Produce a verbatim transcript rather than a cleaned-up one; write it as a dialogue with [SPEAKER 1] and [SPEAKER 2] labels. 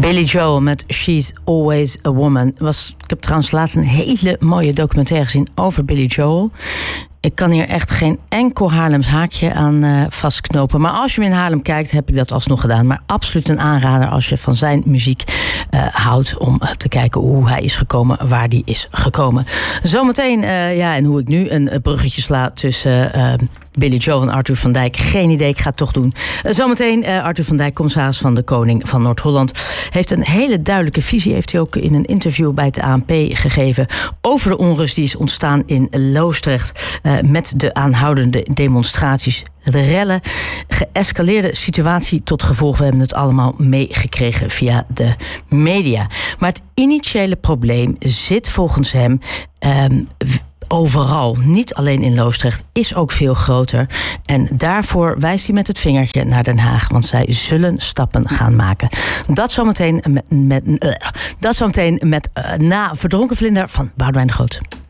[SPEAKER 1] Billy Joel met She's Always a Woman. Was, ik heb trouwens laatst een hele mooie documentaire gezien over Billy Joel. Ik kan hier echt geen enkel Haarlems haakje aan uh, vastknopen. Maar als je hem in Haarlem kijkt, heb ik dat alsnog gedaan. Maar absoluut een aanrader als je van zijn muziek uh, houdt... om uh, te kijken hoe hij is gekomen, waar hij is gekomen. Zometeen, uh, ja, en hoe ik nu een bruggetje sla tussen... Uh, Billy Joel en Arthur van Dijk. Geen idee, ik ga het toch doen. Uh, zometeen uh, Arthur van Dijk, commissaris van de Koning van Noord-Holland. Heeft een hele duidelijke visie. Heeft hij ook in een interview bij het A N P gegeven... over de onrust die is ontstaan in Loosdrecht... Uh, met de aanhoudende demonstraties. De rellen, geëscaleerde situatie tot gevolg. We hebben het allemaal meegekregen via de media. Maar het initiële probleem zit volgens hem... Um, overal, niet alleen in Loosdrecht, is ook veel groter. En daarvoor wijst hij met het vingertje naar Den Haag. Want zij zullen stappen gaan maken. Dat zometeen met, met, uh, dat zometeen met uh, na Verdronken Vlinder van Boudewijn de Groot.